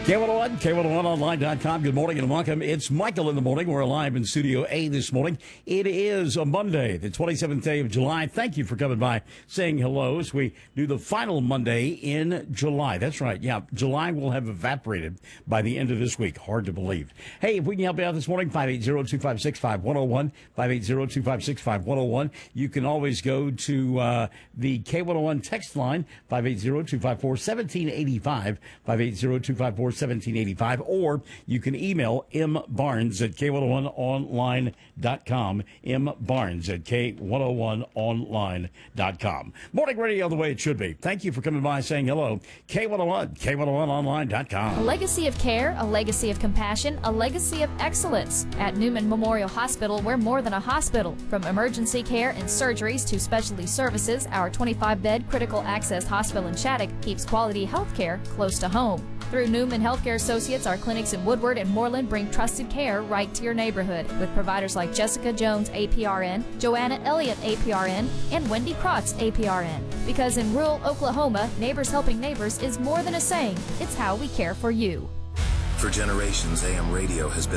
K101, K101online.com. Good morning and welcome. It's Michael in the morning. We're live in Studio A this morning. It is a Monday, the 27th day of July. Thank you for coming by, saying hello as we do the final Monday in July. That's right. Yeah, July will have evaporated by the end of this week. Hard to believe. Hey, if we can help you out this morning, 580-256-5101, 580-256-5101. You can always go to the K101 text line, 580-254-1785, 580-254-1785, or you can email mbarnes at K101online.com, mbarnes at K101online.com. Morning radio the way it should be. Thank you for coming by, saying hello. K101, K101online.com. A legacy of care, a legacy of compassion, a legacy of excellence. At Newman Memorial Hospital, we're more than a hospital. From emergency care and surgeries to specialty services, our 25-bed critical access hospital in Shattuck keeps quality health care close to home. Through Newman Healthcare Associates, our clinics in Woodward and Moreland bring trusted care right to your neighborhood with providers like Jessica Jones, APRN, Joanna Elliott, APRN, and Wendy Krotz, APRN. Because in rural Oklahoma, neighbors helping neighbors is more than a saying. It's how we care for you. For generations, AM radio has been